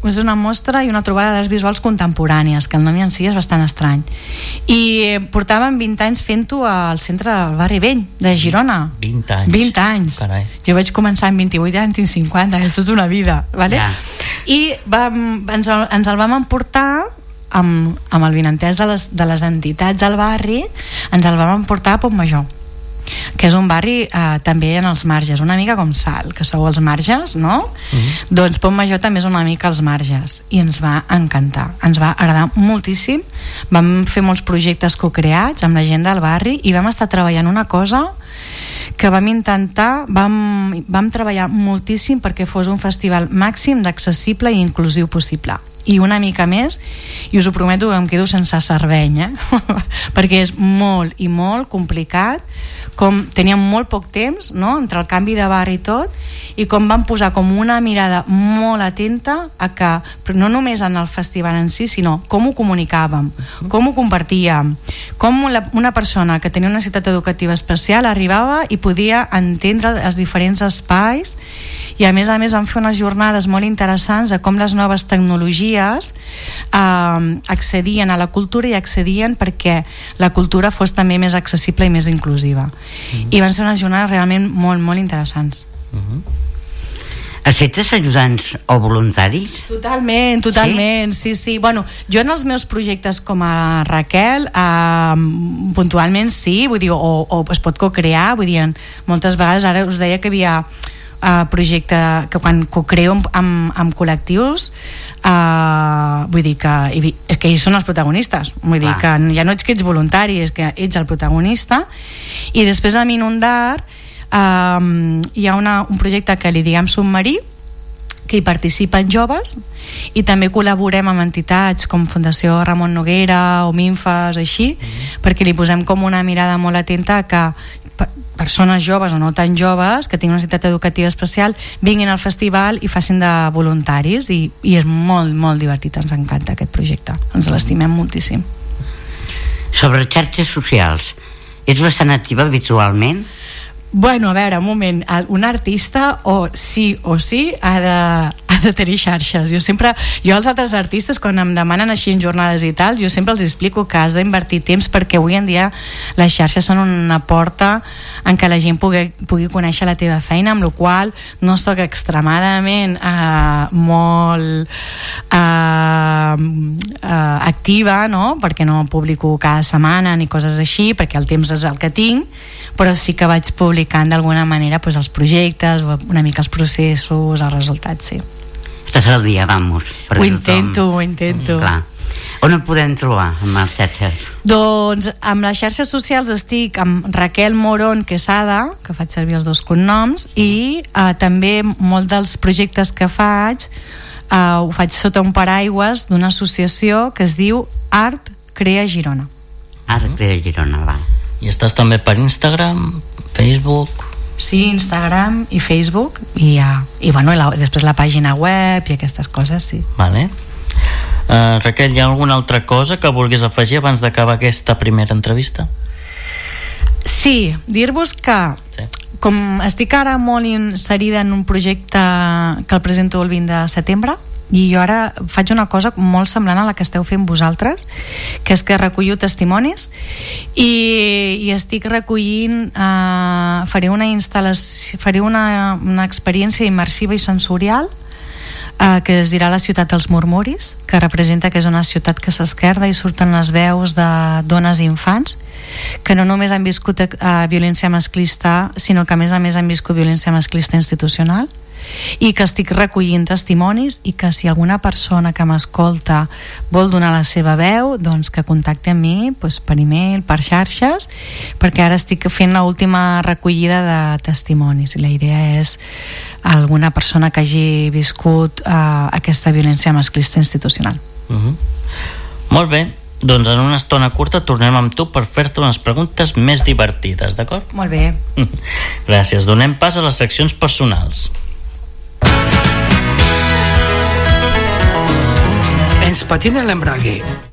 és una mostra i una trobada d'arts visuals contemporànies, que el nom en si és bastant estrany. I portàvem 20 anys fent-ho al centre del barri vell de Girona. 20 anys. 20 anys. Carai. Jo vaig començar amb 28 anys, tinc 50, és tota una vida, vale? Ja. I ens el vam emportar amb el benentès de les entitats del barri, ens el vam emportar a Pontmajor, que és un barri també en els marges, una mica com Salt, que sou els marges, no? Doncs Pontmajor també és una mica als marges, i ens va encantar, ens va agradar moltíssim. Vam fer molts projectes cocreats amb la gent del barri i vam estar treballant una cosa que vam intentar, vam treballar moltíssim perquè fos un festival màxim d'accessible i inclusiu possible, i una mica més, i us ho prometo que em quedo sense cervell, perquè és molt i molt complicat, com teníem molt poc temps, no?, entre el canvi de barri i tot, i com vam posar com una mirada molt atenta a que, però no només en el festival en si, sinó com ho comunicàvem, com ho compartíem, com una persona que tenia una necessitat educativa especial arribava i podia entendre els diferents espais. I a més vam fer unes jornades molt interessants de com les noves tecnologies accedien a la cultura i accedien perquè la cultura fos també més accessible i més inclusiva. I van ser unes jornades realment molt, molt interessants. Acceptes ajudants o voluntaris? Totalment, sí. Bueno, jo en els meus projectes com a Raquel, puntualment sí, vull dir, o es pot co-crear, vull dir, moltes vegades, ara us deia que havia projecte que quan co-creo amb col·lectius, vull dir que ells són els protagonistes, vull dir que ja no ets que ets voluntari, és que ets el protagonista. I després a Minundar hi ha un projecte que li diguem Submarí, que hi participen joves, i també col·laborem amb entitats com Fundació Ramon Noguera o Minfes, així, perquè li posem com una mirada molt atenta a que persones joves o no tan joves que tinguin una necessitat educativa especial vinguin al festival i facin de voluntaris, i és molt, molt divertit, ens encanta aquest projecte, ens l'estimem moltíssim. Sobre xarxes socials, ets bastant activa visualment? Bueno, a veure, un moment, un artista o sí ha de tenir xarxes. Jo als altres artistes, quan em demanen així en jornades i tal, jo sempre els explico que has d'invertir temps, perquè avui en dia les xarxes són una porta en què la gent pugui conèixer la teva feina, amb la qual no soc extremadament molt activa, no? Perquè no publico cada setmana ni coses així, perquè el temps és el que tinc, però sí que vaig publicant d'alguna manera els projectes, una mica els processos, els resultats, sí. Estàs al dia, vamos. Ho intento. Clar. On ho podem trobar amb les xarxes? Doncs amb les xarxes socials estic amb Raquel Morón Quesada, que faig servir els dos cognoms, i també molt dels projectes que faig ho faig sota un paraigües d'una associació que es diu Art Crea Girona. Art Crea Girona, va. I estàs també per Instagram, Facebook? Sí, Instagram i Facebook, i bueno, després la pàgina web i aquestes coses, sí. Vale. Raquel, hi ha alguna altra cosa que vulguis afegir abans d'acabar aquesta primera entrevista? Sí, dir-vos que com estic ara molt inserida en un projecte que el presento el 20 de setembre, i jo ara faig una cosa molt semblant a la que esteu fent vosaltres, que és que recullo testimonis i estic recollint, faré una instal·lació, faré una experiència immersiva i sensorial que es dirà la ciutat dels murmuris, que representa que és una ciutat que s'esquerda i surten les veus de dones i infants que no només han viscut violència masclista, sinó que a més han viscut violència masclista institucional, i que estic recollint testimonis, i que si alguna persona que m'escolta vol donar la seva veu, doncs que contacti amb mi per email, per xarxes, perquè ara estic fent l'última recollida de testimonis, i la idea és alguna persona que hagi viscut aquesta violència masclista institucional. Molt bé, doncs en una estona curta tornem amb tu per fer-te unes preguntes més divertides, d'acord? Molt bé. Gràcies. Donem pas a les seccions personals. Ens patina l'embrague.